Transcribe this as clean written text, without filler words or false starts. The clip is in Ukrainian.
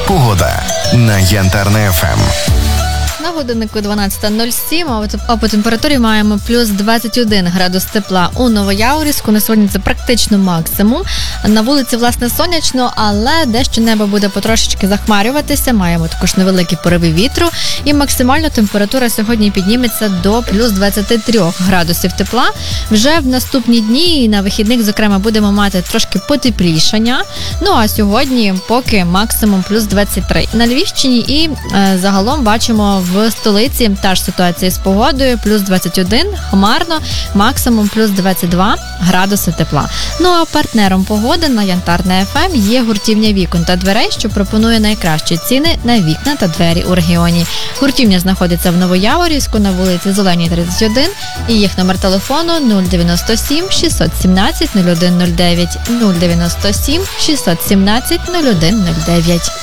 Погода на Янтарне ФМ. На годиннику 12:07, а по температурі маємо плюс 21 градус тепла у Новояворівську. На сьогодні це практично максимум. На вулиці, власне, сонячно, але дещо небо буде потрошечки захмарюватися. Маємо також невеликі пориви вітру. І максимальна температура сьогодні підніметься до плюс 23 градусів тепла. Вже в наступні дні і на вихідних, зокрема, будемо мати трошки потеплішання. Ну, а сьогодні поки максимум плюс 23. На Львівщині і загалом бачимо в столиці та ж ситуація з погодою, плюс 21, хмарно, максимум плюс 22 градуси тепла. Ну а партнером погоди на Янтарне ФМ є гуртівня вікон та дверей, що пропонує найкращі ціни на вікна та двері у регіоні. Гуртівня знаходиться в Новояворівську на вулиці Зеленій, 31, і їх номер телефону 097 617 0109 097 617 0109.